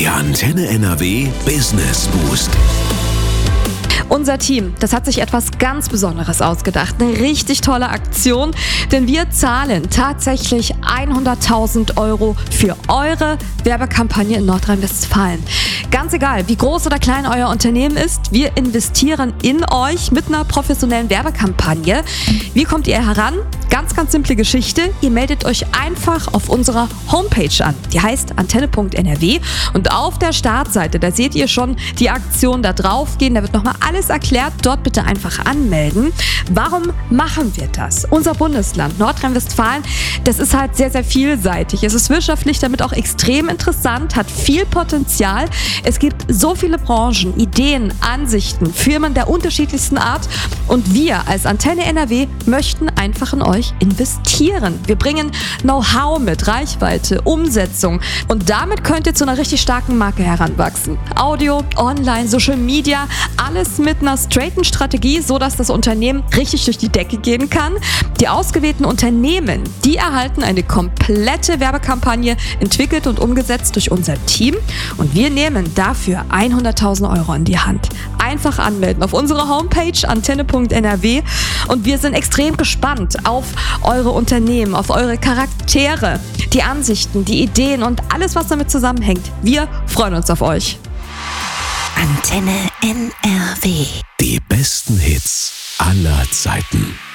Der Antenne NRW Business Boost. Unser Team, das hat sich etwas ganz Besonderes ausgedacht. Eine richtig tolle Aktion, denn wir zahlen tatsächlich 100.000 € für eure Werbekampagne in Nordrhein-Westfalen. Ganz egal, wie groß oder klein euer Unternehmen ist, wir investieren in euch mit einer professionellen Werbekampagne. Wie kommt ihr heran? Ganz simple Geschichte. Ihr meldet euch einfach auf unserer Homepage an. Die heißt antenne.nrw und auf der Startseite, da seht ihr schon die Aktion da draufgehen. Da wird nochmal alles erklärt. Dort bitte einfach anmelden. Warum machen wir das? Unser Bundesland Nordrhein-Westfalen, das ist halt sehr vielseitig. Es ist wirtschaftlich damit auch extrem interessant, hat viel Potenzial. Es gibt so viele Branchen, Ideen, Ansichten, Firmen der unterschiedlichsten Art und wir als Antenne NRW möchten einfach in euch investieren. Wir bringen Know-how mit, Reichweite, Umsetzung und damit könnt ihr zu einer richtig starken Marke heranwachsen. Audio, Online, Social Media, alles mit einer straighten Strategie, sodass das Unternehmen richtig durch die Decke gehen kann. Die ausgewählten Unternehmen, die erhalten eine komplette Werbekampagne, entwickelt und umgesetzt durch unser Team und wir nehmen dafür 100.000 € in die Hand. Einfach anmelden auf unserer Homepage antenne.nrw und wir sind extrem gespannt auf eure Unternehmen, auf eure Charaktere, die Ansichten, die Ideen und alles, was damit zusammenhängt. Wir freuen uns auf euch. Antenne NRW. Die besten Hits aller Zeiten.